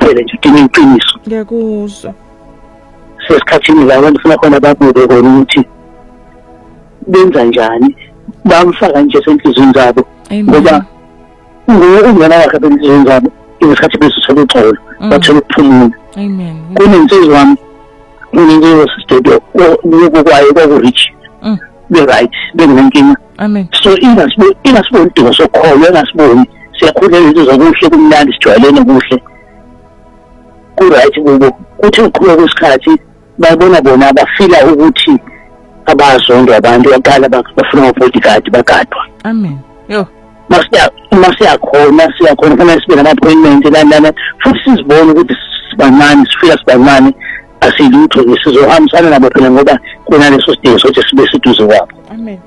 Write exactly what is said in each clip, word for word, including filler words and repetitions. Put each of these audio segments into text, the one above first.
kuphela nje udinga iqiniso. Ngiyakuzwa. Sesikhathini la abantu funa khona babuke kona ukuthi benza njani bamfaka nje senhlizweni zabo ngoba ungena wakhe benhlizweni zabo isikhathi besithola uxolo bathola ukuphumula. Amen. Kunensizwa wami kunensizwa sistudio ukukwayo kwaku-rich be-right benginenkinga. Amen. So ingasiboni ingasiboni idingo sokukholwa ingasiboni siyakhuleka insizwa kuhle kumnandi sijwayelene kuhle ku-right kubo kuthi ukuqhubeka kwesikhathi babona bona bafila ukuthi abazonda abantu baqala bafuna bodyguard bagadwa. Amen. Yo. Masiya masiyakhona siyakhona kufanele sibe nama-appointment lana futhi sizibone ukuthi sibancane sifika sibancane asilutho sizohambisana nabo phela ngoba kunaleso sidingo sokuthi sibe seduze kwabo. Amen.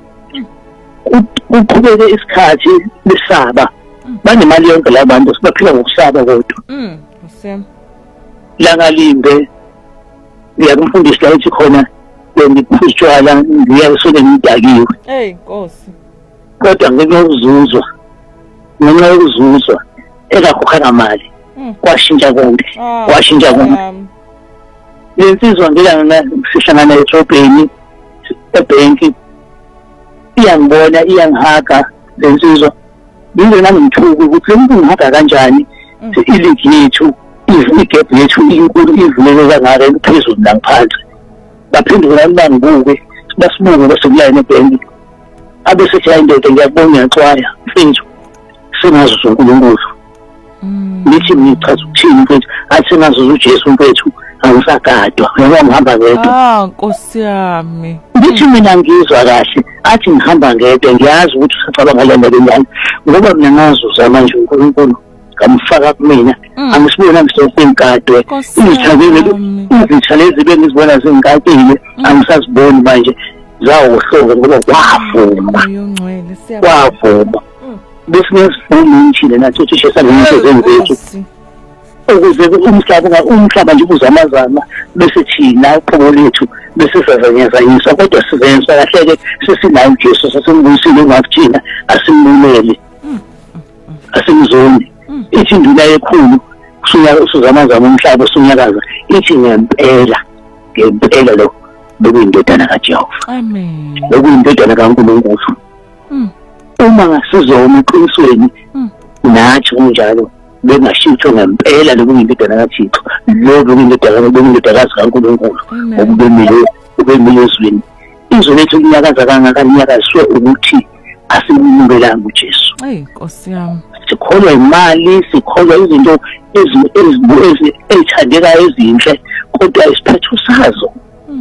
Uqhubeke isikhathi besaba banemali yonke la bantu sibaphila ngokusaba kodwa. Mm. Sam. Langalimbe ngiyakumfundisa la ukuthi khona bengiphuzwa ngiyasole ngidakiwe. Hey Nkosi. Kodwa ngenxa yokuzuzwa ngenxa yokuzuzwa ekakhokhanga mali kwashintsha konke kwashintsha konke. Lensizwa ngilana sihlangana etrobheni ebhenki iyangibona iyangihaga lensizwa ngize nami ngithuka ukuthi lo muntu ngihaga kanjani iligi yethu igap yethu inkulu ivuleke kangaka phezulu nangaphansi baphendula bangibuke basibuke basekulayini ebhenki abesethi hayi ndoda ngiyakubona ngiyaxwaya mfethu singazuza uNkulunkulu. Nithi ngichaza ukuthini mfethu athi singazuza uJesu mfethu angisagadwa ngoba ngihamba ngedwa. Ah Nkosi yami. Ngithi mina ngizwa kahle athi ngihamba ngedwa ngiyazi ukuthi usacabanga lento lenyani ngoba mina ngazuza manje uNkulunkulu ngamfaka kumina angisibona ngisosengadwe izithabile izithalezi bengizibona zingikatile angisaziboni manje zawohloka ngoba kwavuma kwavuma besinesifundo nchile nathi uthisha salento zenzethu ukuze umhlaba umhlaba nje uzamazama bese thina uqobo lethu bese sazanyazanyiswa kodwa sizenza kahle-ke sesinayo uJesu sesimbuyisile ngakuthina asimbulele asimzoni ithi induna ekhulu usuzamazama umhlaba usunyakaza ithi ngempela ngempela lo bekuyindodana kaJehova. Amen. Bekuyindodana kaNkulunkulu. Uma ngasizoma eqinisweni nathi kunjalo bengashintshwa ngempela lokuyindodana kaThixo lo bekuyindodana bekuyindodana kaNkulunkulu obubemile ubemile ezweni izwe lethu linyakaza kangaka linyakaziswe ukuthi asimulungelanga uJesu. Hey Nkosi yami. Sikholwa imali sikholwa izinto ezithandekayo ezinhle kodwa isiphetho sazo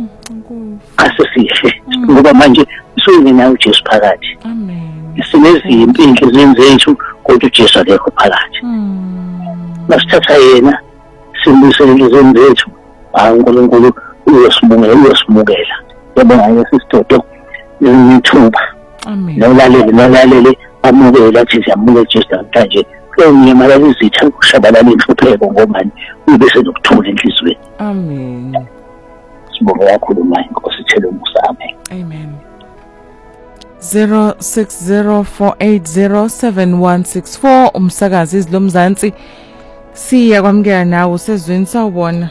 asesihle ngoba manje soyingena uJesu phakathi. Amen. Sinezimpi inhlizweni zethu kodwa uJesu akekho phakathi. Masithatha yena simbuyisele inhlizweni zethu uNkulunkulu uyosibungela uyosimukela. Yabonga ngesisidodo nithuba. Amen. Nolalele nolalele amukela athi siyamukela uJesu namhlanje onyema lezitha kushabalala inhlupheko ngomani ubese nokuthula enhlizweni. Amen. Sibonga kakhulu manje Nkosi thele umusa. Amen. Amen. zero six zero four eight zero seven one six four umsakazi izilomzansi siya kwamukela nawe usezweni sawubona.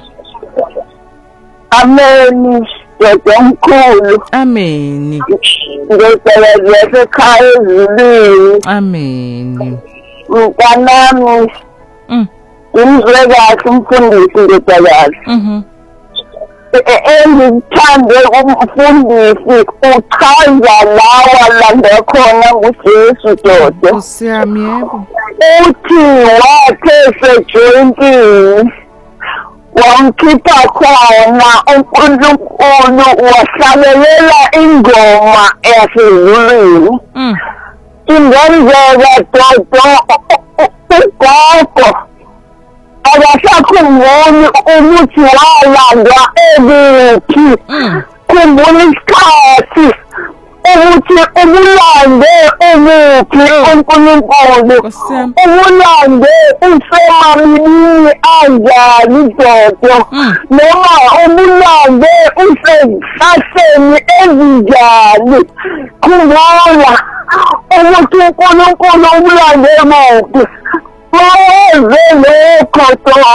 Amen. Ngiyamkhulu. Amen. Ngicela yasekhaya ezulwini. Amen. Mntanami. Mm. Umzwe kahle umfundisi ngicela. Mhm. Engithande umfundisi uchaza lawa landa khona nguJesu dodo. Nkosi yami yebo. Uthi wathe sejointini wamkhipha khona uNkulunkulu wahlabelela ingoma yasezulwini. Mm. Ingenzeka dodo ugogo akasakhumbuli ukuthi walandwa ebuphi. Khumbula isikhathi ukuthi ubulande ubuphi uNkulunkulu ubulande usemamini anjani dodo noma ubulande usehlahleni ezinjani. Khumbula ukuthi uNkulunkulu ubulande ebuphi waweze lokho